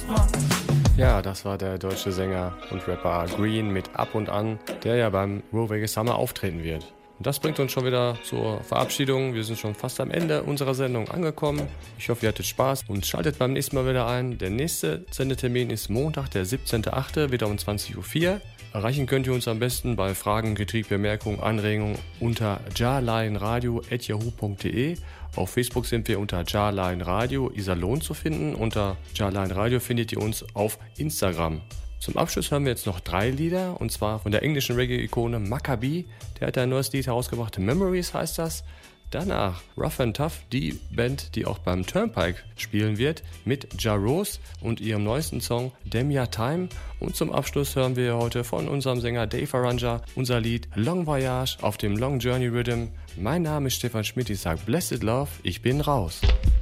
Ja, das war der deutsche Sänger und Rapper Green mit Ab und An, der ja beim Ruhr Vegas Summer auftreten wird. Und das bringt uns schon wieder zur Verabschiedung. Wir sind schon fast am Ende unserer Sendung angekommen. Ich hoffe, ihr hattet Spaß und schaltet beim nächsten Mal wieder ein. Der nächste Sendetermin ist Montag, der 17.08., wieder um 20.04 Uhr. Erreichen könnt ihr uns am besten bei Fragen, Kritik, Bemerkungen, Anregungen unter jarlionradio@yahoo.de. Auf Facebook sind wir unter Jarlion Radio Iserlohn zu finden. Unter Jarlion Radio findet ihr uns auf Instagram. Zum Abschluss hören wir jetzt noch 3 Lieder, und zwar von der englischen Reggae-Ikone Maccabi. Der hat ein neues Lied herausgebracht, Memories heißt das. Danach Rough and Tough, die Band, die auch beim Turnpike spielen wird, mit Ja Rose und ihrem neuesten Song Demia Time. Und zum Abschluss hören wir heute von unserem Sänger Dave Arranja unser Lied Long Voyage auf dem Long Journey Rhythm. Mein Name ist Stefan Schmidt, ich sage Blessed Love, ich bin raus.